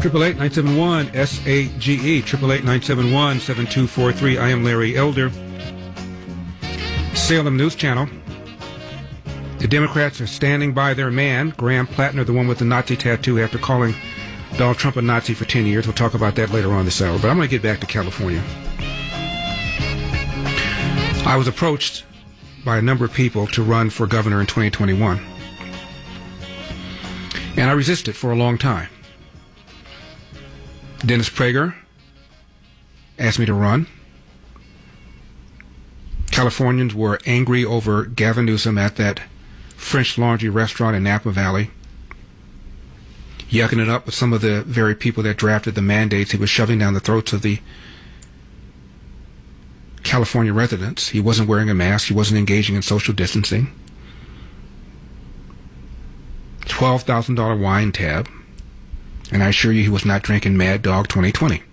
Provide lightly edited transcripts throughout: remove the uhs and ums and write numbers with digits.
888-971-SAGE, 888-971-7243. I am Larry Elder. Salem News Channel. The Democrats are standing by their man, Graham Plattner, the one with the Nazi tattoo, after calling Donald Trump a Nazi for 10 years. We'll talk about that later on this hour. But I'm going to get back to California. I was approached by a number of people to run for governor in 2021. And I resisted for a long time. Dennis Prager asked me to run. Californians were angry over Gavin Newsom at that French Laundry restaurant in Napa Valley, yucking it up with some of the very people that drafted the mandates he was shoving down the throats of the California residents. He wasn't wearing a mask. He wasn't engaging in social distancing. $12,000 wine tab. And I assure you he was not drinking Mad Dog 2020.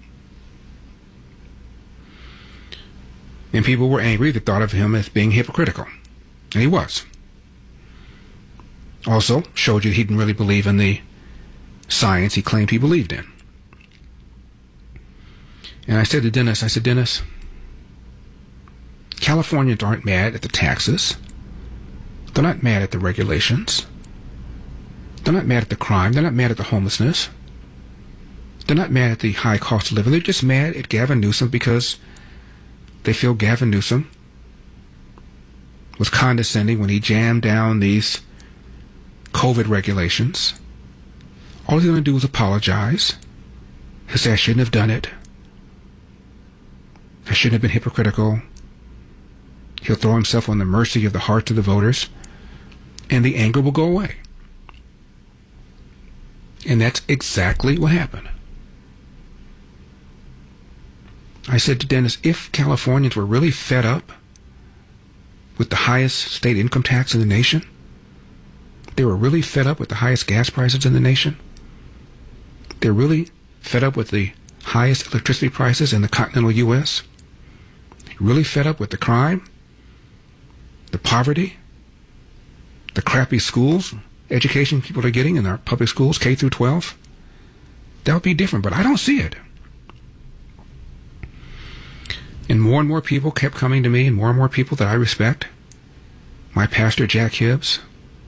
And people were angry. They thought of him as being hypocritical. And he was. Also showed you he didn't really believe in the science he claimed he believed in. And I said to Dennis, Dennis, Californians aren't mad at the taxes. They're not mad at the regulations. They're not mad at the crime. They're not mad at the homelessness. They're not mad at the high cost of living. They're just mad at Gavin Newsom because they feel Gavin Newsom was condescending when he jammed down these COVID regulations. All he's going to do is apologize. He'll say, I shouldn't have done it. I shouldn't have been hypocritical. He'll throw himself on the mercy of the hearts of the voters, and the anger will go away. And that's exactly what happened. I said to Dennis, if Californians were really fed up with the highest state income tax in the nation, they were really fed up with the highest gas prices in the nation, they're really fed up with the highest electricity prices in the continental U.S., really fed up with the crime, the poverty, the crappy schools, education people are getting in our public schools, K through 12, that would be different, but I don't see it. And more people kept coming to me, and more people that I respect. My pastor, Jack Hibbs,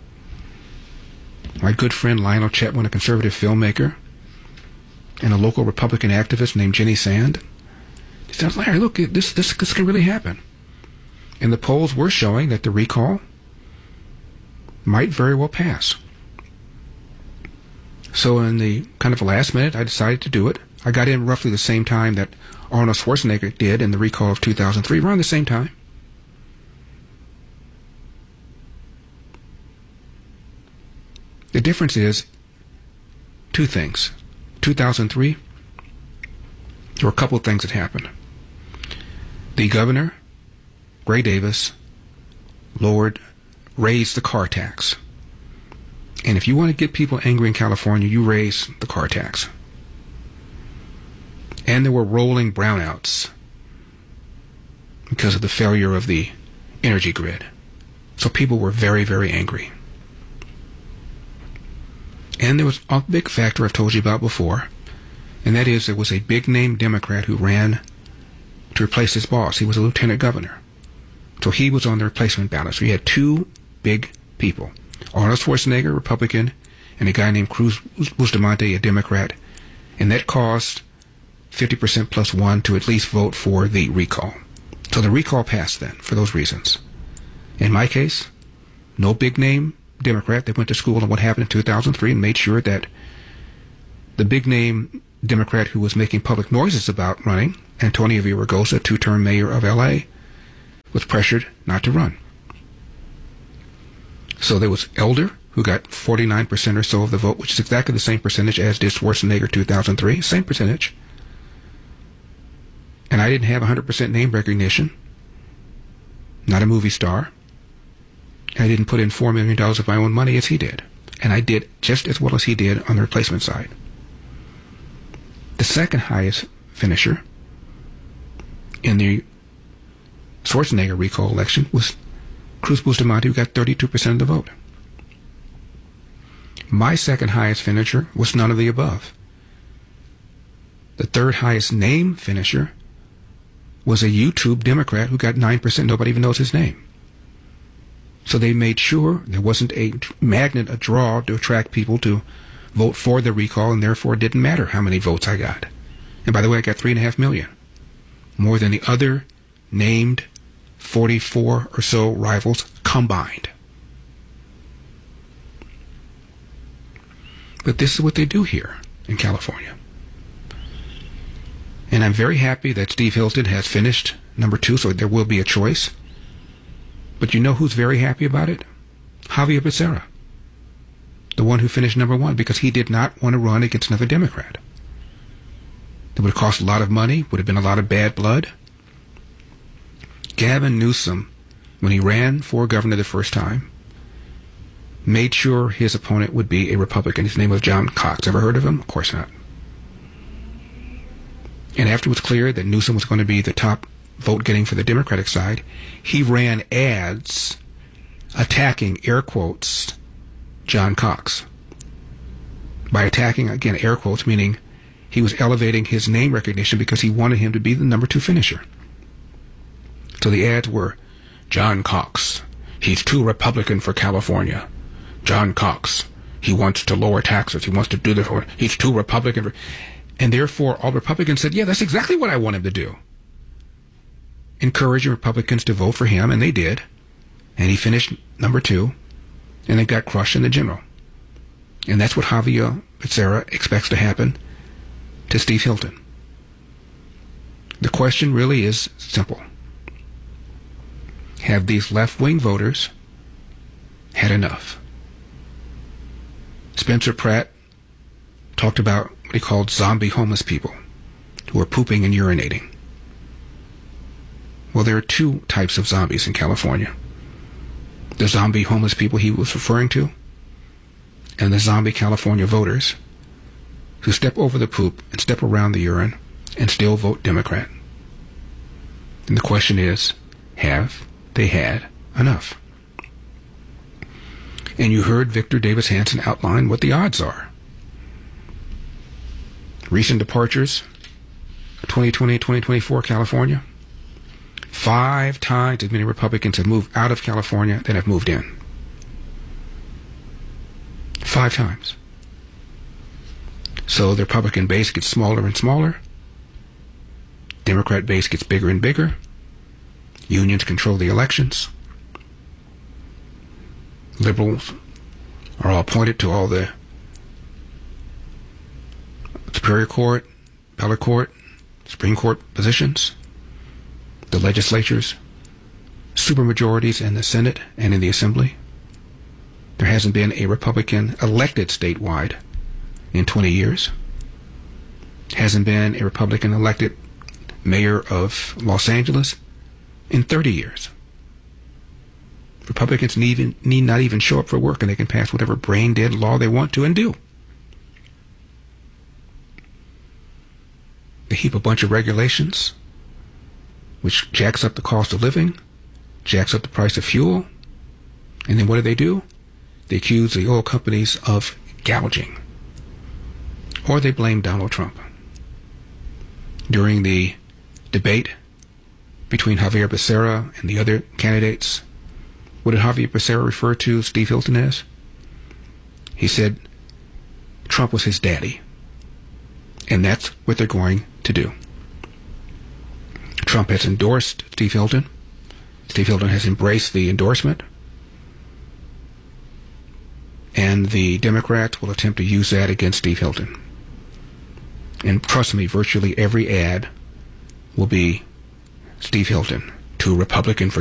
my good friend Lionel Chetwin, a conservative filmmaker, and a local Republican activist named Jenny Sand. He said, Larry, look, this can really happen. And the polls were showing that the recall might very well pass. So in the kind of last minute, I decided to do it. I got in roughly the same time that Arnold Schwarzenegger did in the recall of 2003, around the same time. The difference is two things. 2003, there were a couple of things that happened. The governor, Gray Davis, raised the car tax. And if you want to get people angry in California, you raise the car tax. And there were rolling brownouts because of the failure of the energy grid. So people were very, very angry. And there was a big factor I've told you about before, and that is there was a big-name Democrat who ran to replace his boss. He was a lieutenant governor. So he was on the replacement ballot. So you had two big people, Arnold Schwarzenegger, Republican, and a guy named Cruz Bustamante, a Democrat. And that caused 50% plus one to at least vote for the recall. So the recall passed then for those reasons. In my case, no big-name Democrat that went to school on what happened in 2003 and made sure that the big-name Democrat who was making public noises about running, Antonio Villaraigosa, two-term mayor of L.A., was pressured not to run. So there was Elder, who got 49% or so of the vote, which is exactly the same percentage as did Schwarzenegger 2003, same percentage. And I didn't have 100% name recognition, not a movie star. I didn't put in $4 million of my own money as he did. And I did just as well as he did on the replacement side. The second highest finisher in the Schwarzenegger recall election was Cruz Bustamante, who got 32% of the vote. My second highest finisher was none of the above. The third highest name finisher was a YouTube Democrat who got 9%. Nobody even knows his name. So they made sure there wasn't a magnet, a draw to attract people to vote for the recall, and therefore it didn't matter how many votes I got. And by the way, I got 3.5 million. More than the other named 44 or so rivals combined. But this is what they do here in California. And I'm very happy that Steve Hilton has finished number 2, so there will be a choice. But you know who's very happy about it? Javier Becerra, the one who finished number 1, because he did not want to run against another Democrat. It would have cost a lot of money, would have been a lot of bad blood. Gavin Newsom, when he ran for governor the first time, made sure his opponent would be a Republican. His name was John Cox. Ever heard of him? Of course not. And after it was clear that Newsom was going to be the top vote getting for the Democratic side, he ran ads attacking, air quotes, John Cox. By attacking, again, air quotes, meaning he was elevating his name recognition because he wanted him to be the number 2 finisher. So the ads were, John Cox, he's too Republican for California. John Cox, he wants to lower taxes. He wants to do this. He's too Republican. And therefore, all Republicans said, yeah, that's exactly what I want him to do. Encouraging Republicans to vote for him, and they did. And he finished number 2, and they got crushed in the general. And that's what Javier Becerra expects to happen to Steve Hilton. The question really is simple. Have these left-wing voters had enough? Spencer Pratt talked about what he called zombie homeless people who are pooping and urinating. Well, there are 2 types of zombies in California. The zombie homeless people he was referring to, and the zombie California voters who step over the poop and step around the urine and still vote Democrat. And the question is, have they had enough? And you heard Victor Davis Hanson outline what the odds are. Recent departures, 2020, 2024 California, 5 times as many Republicans have moved out of California than have moved in. 5 times. So the Republican base gets smaller and smaller. Democrat base gets bigger and bigger. Unions control the elections. Liberals are all appointed to all the Superior Court, Appellate Court, Supreme Court positions. The legislatures, supermajorities in the Senate and in the Assembly. There hasn't been a Republican elected statewide in 20 years. Hasn't been a Republican elected mayor of Los Angeles in 30 years. Republicans need not even show up for work, and they can pass whatever brain-dead law they want to and do. They heap a bunch of regulations, which jacks up the cost of living, jacks up the price of fuel, and then what do? They accuse the oil companies of gouging. Or they blame Donald Trump. During the debate between Javier Becerra and the other candidates, what did Javier Becerra refer to Steve Hilton as? He said Trump was his daddy. And that's what they're going to do. Trump has endorsed Steve Hilton. Steve Hilton has embraced the endorsement. And the Democrats will attempt to use that against Steve Hilton. And trust me, virtually every ad will be Steve Hilton, too Republican for